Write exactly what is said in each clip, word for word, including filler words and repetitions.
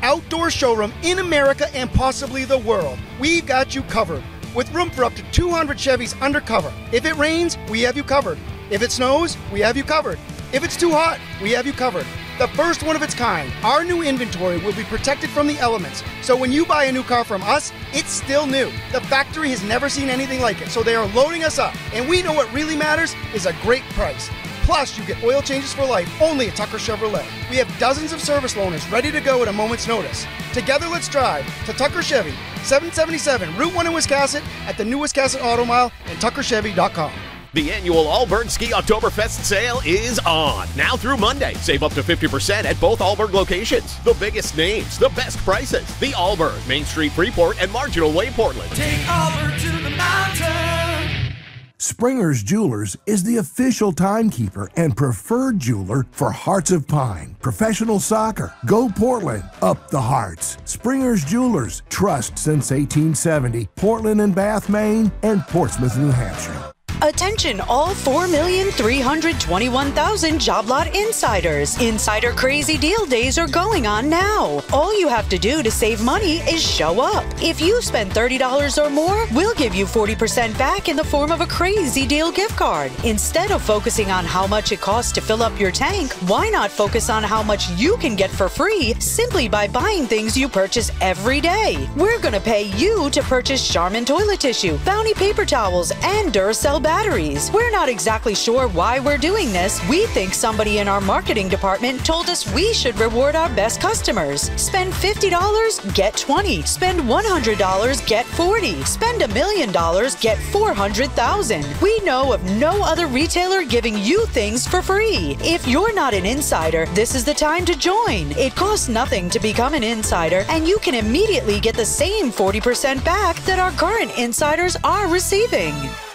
outdoor showroom in America and possibly the world. We've got you covered, with room for up to two hundred Chevys undercover. If it rains, we have you covered. If it snows, we have you covered. If it's too hot, we have you covered. The first one of its kind, our new inventory will be protected from the elements. So when you buy a new car from us, it's still new. The factory has never seen anything like it, so they are loading us up. And we know what really matters is a great price. Plus, you get oil changes for life only at Tucker Chevrolet. We have dozens of service loaners ready to go at a moment's notice. Together, let's drive to Tucker Chevy, seven seventy-seven Route one in Wiscasset, at the new Wiscasset Auto Mile, and tucker chevy dot com. The annual Allbird Ski Oktoberfest sale is on. Now through Monday. Save up to fifty percent at both Allbird locations. The biggest names, the best prices. The Allbird, Main Street, Freeport, and Marginal Way, Portland. Take Allbird to the mountain. Springer's Jewelers is the official timekeeper and preferred jeweler for Hearts of Pine, professional soccer, Go Portland, up the Hearts. Springer's Jewelers, trust since eighteen seventy, Portland and Bath, Maine, and Portsmouth, New Hampshire. Attention all four million three hundred twenty-one thousand job lot insiders. Insider crazy deal days are going on now. All you have to do to save money is show up. If you spend thirty dollars or more, we'll give you forty percent back in the form of a crazy deal gift card. Instead of focusing on how much it costs to fill up your tank, why not focus on how much you can get for free simply by buying things you purchase every day? We're going to pay you to purchase Charmin toilet tissue, Bounty paper towels, and Duracell batteries. We're not exactly sure why we're doing this. We think somebody in our marketing department told us we should reward our best customers. Spend fifty dollars, get twenty. Spend one hundred dollars, get forty. Spend a million dollars, get four hundred thousand. We know of no other retailer giving you things for free. If you're not an insider, this is the time to join. It costs nothing to become an insider, and you can immediately get the same forty percent back that our current insiders are receiving.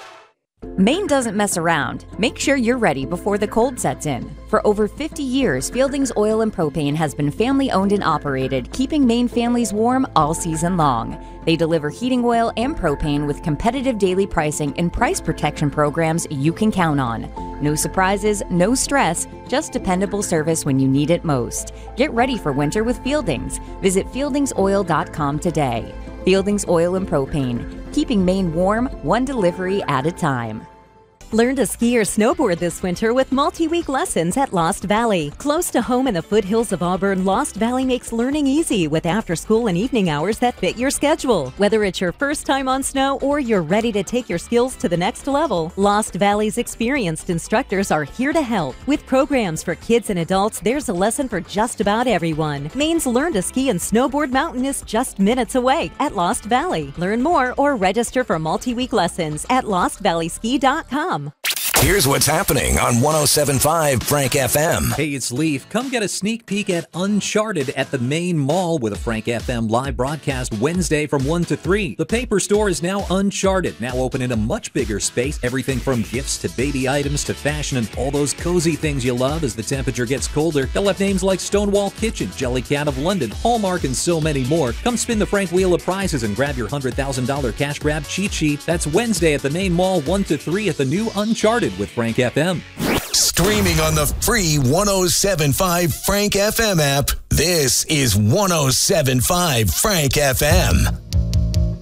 Maine doesn't mess around. Make sure you're ready before the cold sets in. For over fifty years, Fielding's Oil and Propane has been family-owned and operated, keeping Maine families warm all season long. They deliver heating oil and propane with competitive daily pricing and price protection programs you can count on. No surprises, no stress, just dependable service when you need it most. Get ready for winter with Fielding's. Visit fieldings oil dot com today. Fielding's Oil and Propane, keeping Maine warm, one delivery at a time. Learn to ski or snowboard this winter with multi-week lessons at Lost Valley. Close to home in the foothills of Auburn, Lost Valley makes learning easy with after-school and evening hours that fit your schedule. Whether it's your first time on snow or you're ready to take your skills to the next level, Lost Valley's experienced instructors are here to help. With programs for kids and adults, there's a lesson for just about everyone. Maine's Learn to Ski and Snowboard Mountain is just minutes away at Lost Valley. Learn more or register for multi-week lessons at lost valley ski dot com. Here's what's happening on one oh seven point five Frank F M. Hey, it's Leaf. Come get a sneak peek at Uncharted at the Main Mall with a Frank F M live broadcast Wednesday from one to three. The paper store is now Uncharted, now open in a much bigger space. Everything from gifts to baby items to fashion and all those cozy things you love as the temperature gets colder. They'll have names like Stonewall Kitchen, Jellycat of London, Hallmark, and so many more. Come spin the Frank Wheel of Prizes and grab your one hundred thousand dollars cash grab cheat sheet. That's Wednesday at the Main Mall, one to three at the new Uncharted with Frank F M. Streaming on the free one oh seven point five Frank F M app, this is one oh seven point five Frank F M.